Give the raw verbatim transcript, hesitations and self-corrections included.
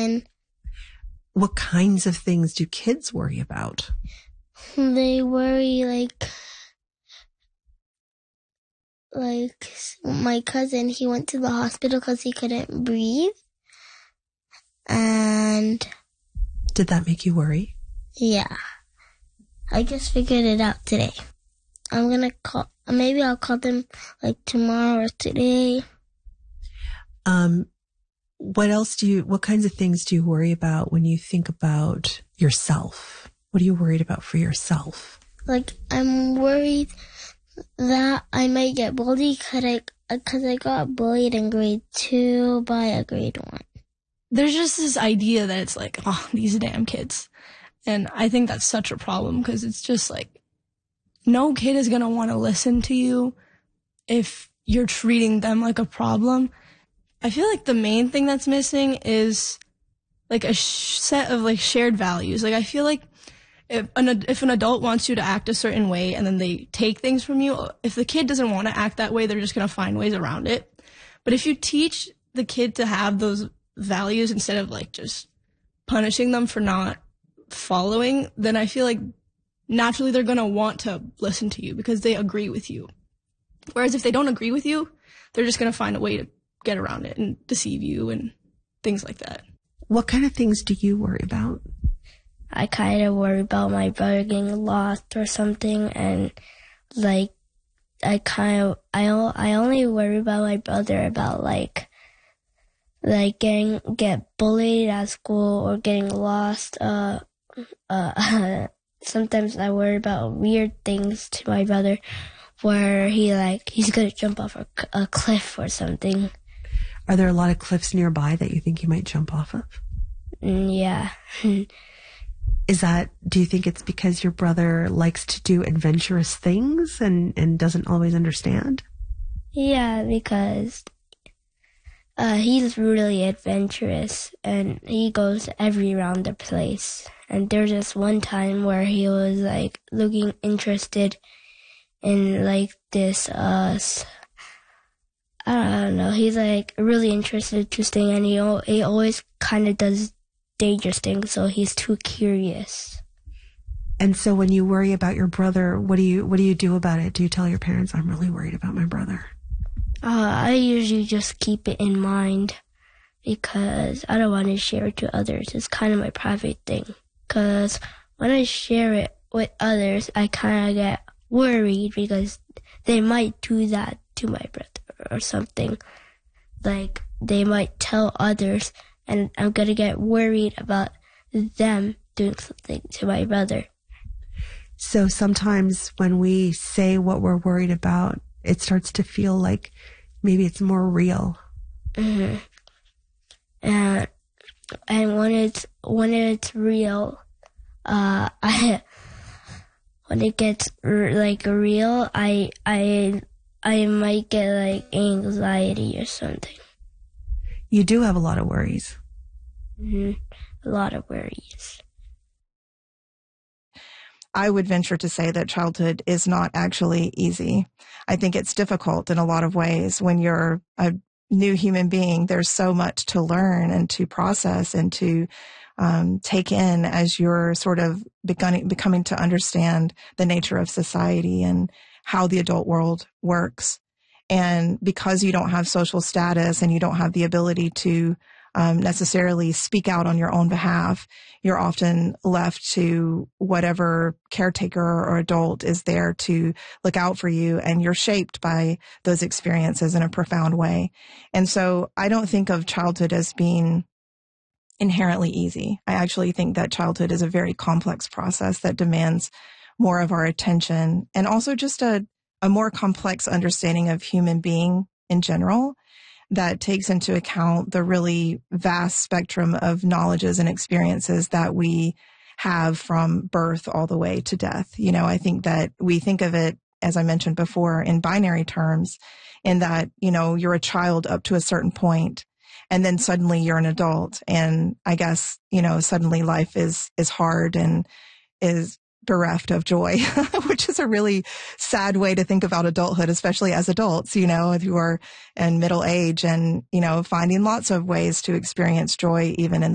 cousin. What kinds of things do kids worry about? They worry like, like my cousin, he went to the hospital because he couldn't breathe. And did that make you worry? Yeah. I just figured it out today. I'm going to call, maybe I'll call them like tomorrow or today. Um, what else do you, what kinds of things do you worry about when you think about yourself? What are you worried about for yourself? Like, I'm worried that I might get bullied because I, cause I got bullied in grade two by a grade one. There's just this idea that it's like, oh, these damn kids. And I think that's such a problem because it's just like, no kid is going to want to listen to you if you're treating them like a problem. I feel like the main thing that's missing is like a sh- set of like shared values. Like I feel like if an, if an adult wants you to act a certain way and then they take things from you, if the kid doesn't want to act that way, they're just going to find ways around it. But if you teach the kid to have those values instead of like just punishing them for not following, then I feel like naturally they're going to want to listen to you because they agree with you. Whereas if they don't agree with you, they're just going to find a way to get around it and deceive you and things like that. What kind of things do you worry about? I kind of worry about my brother getting lost or something, and like I kind of I I only worry about my brother about like like getting get bullied at school or getting lost. Uh, uh. Sometimes I worry about weird things to my brother, where he like he's gonna jump off a, a cliff or something. Are there a lot of cliffs nearby that you think you might jump off of? Mm, yeah. Is that, do you think it's because your brother likes to do adventurous things and, and doesn't always understand? Yeah, because uh, he's really adventurous and he goes every around the place. And there's just one time where he was like looking interested in like this, uh, I don't know, he's like really interested to thing, and he, he always kind of does dangerous things, so he's too curious. And so when you worry about your brother, what do you what do you do about it? Do you tell your parents, I'm really worried about my brother? Uh, I usually just keep it in mind because I don't want to share it to others. It's kind of my private thing. Because when I share it with others, I kind of get worried because they might do that to my brother or something. Like, they might tell others, and I'm going to get worried about them doing something to my brother. So sometimes when we say what we're worried about, it starts to feel like maybe it's more real. Mm-hmm. And, and when it's, when it's real, uh, I, when it gets r- like real, I, I, I might get like anxiety or something. You do have a lot of worries. Mm-hmm. A lot of worries. I would venture to say that childhood is not actually easy. I think it's difficult in a lot of ways. When you're a new human being, there's so much to learn and to process and to um, take in as you're sort of beginning, becoming to understand the nature of society and how the adult world works. And because you don't have social status and you don't have the ability to um, necessarily speak out on your own behalf, you're often left to whatever caretaker or adult is there to look out for you, and you're shaped by those experiences in a profound way. And so I don't think of childhood as being inherently easy. I actually think that childhood is a very complex process that demands more of our attention and also just a, a more complex understanding of human being in general that takes into account the really vast spectrum of knowledges and experiences that we have from birth all the way to death. You know, I think that we think of it, as I mentioned before, in binary terms, in that, you know, you're a child up to a certain point, and then suddenly you're an adult. And I guess, you know, suddenly life is, is hard and is bereft of joy, which is a really sad way to think about adulthood, especially as adults, you know, if you are in middle age and, you know, finding lots of ways to experience joy even in